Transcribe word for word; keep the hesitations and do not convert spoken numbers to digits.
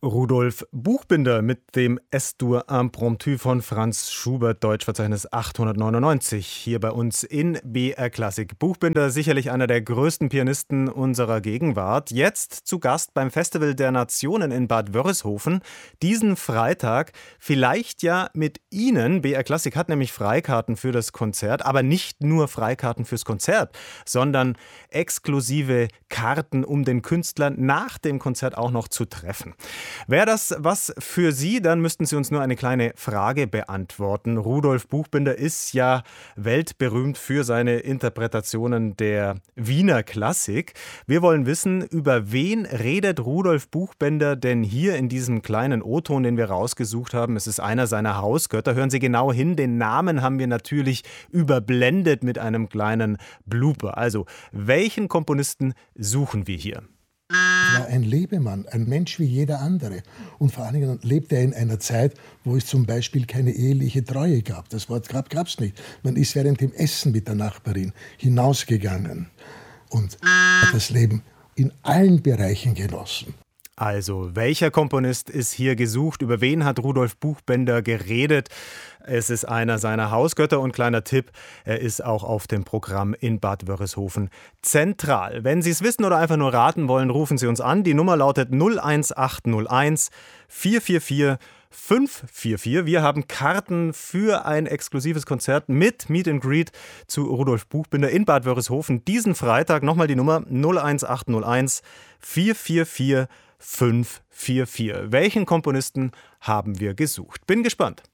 Rudolf Buchbinder mit dem Es-Dur Impromptu von Franz Schubert, Deutschverzeichnis achthundertneunundneunzig, hier bei uns in B R Klassik. Buchbinder, sicherlich einer der größten Pianisten unserer Gegenwart, jetzt zu Gast beim Festival der Nationen in Bad Wörishofen. Diesen Freitag vielleicht ja mit Ihnen. B R Klassik hat nämlich Freikarten für das Konzert, aber nicht nur Freikarten fürs Konzert, sondern exklusive Karten, um den Künstler nach dem Konzert auch noch zu treffen. Wäre das was für Sie, dann müssten Sie uns nur eine kleine Frage beantworten. Rudolf Buchbinder ist ja weltberühmt für seine Interpretationen der Wiener Klassik. Wir wollen wissen, über wen redet Rudolf Buchbinder denn hier in diesem kleinen O-Ton, den wir rausgesucht haben? Es ist einer seiner Hausgötter. Hören Sie genau hin, den Namen haben wir natürlich überblendet mit einem kleinen Blooper. Also, welchen Komponisten suchen wir hier? Er war ein Lebemann, ein Mensch wie jeder andere. Und vor allen Dingen lebte er in einer Zeit, wo es zum Beispiel keine eheliche Treue gab. Das Wort gab es nicht. Man ist während dem Essen mit der Nachbarin hinausgegangen und hat das Leben in allen Bereichen genossen. Also, welcher Komponist ist hier gesucht? Über wen hat Rudolf Buchbinder geredet? Es ist einer seiner Hausgötter und kleiner Tipp, er ist auch auf dem Programm in Bad Wörishofen zentral. Wenn Sie es wissen oder einfach nur raten wollen, rufen Sie uns an. Die Nummer lautet null eins acht null eins vier vier vier fünf vier vier. Wir haben Karten für ein exklusives Konzert mit Meet and Greet zu Rudolf Buchbinder in Bad Wörishofen. Diesen Freitag nochmal die Nummer null eins acht null eins vier vier vier fünf vier vier. Welchen Komponisten haben wir gesucht? Bin gespannt.